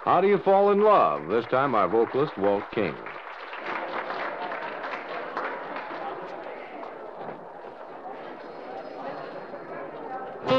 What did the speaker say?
How Do You Fall in Love? This time our vocalist, Walt King.